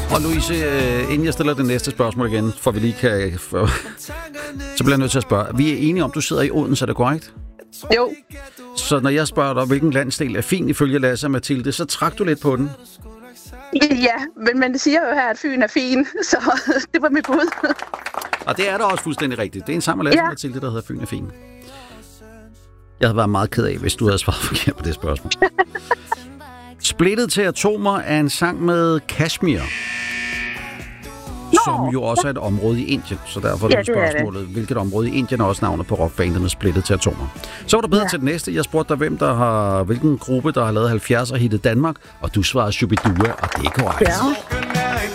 Og Louise, inden jeg stiller det næste spørgsmål igen, for vi lige kan... så bliver jeg nødt til at spørge. Vi er enige om, du sidder i Odense, er det korrekt? Jo. Så når jeg spørger dig, hvilken landsdel er fin ifølge Lasse og Mathilde, så trak du lidt på den? Ja, men man siger jo her, at Fyn er fin, så det var mit bud. Og det er da også fuldstændig rigtigt. Det er en sammen med Lasse og Mathilde, der hedder Fyn er fin. Jeg havde været meget ked af, hvis du havde svaret forkert på det spørgsmål. Splittet til atomer er en sang med Kashmir. Som jo også er et område i Indien. Så derfor er det spørgsmålet, hvilket område i Indien er også navnet på rockbandet med Splittet til atomer. Så var der bedre til det næste. Jeg spurgte dig, hvilken gruppe, der har lavet 70'er hittet Danmark. Og du svarede Shubidua, og det er korrekt. Ja.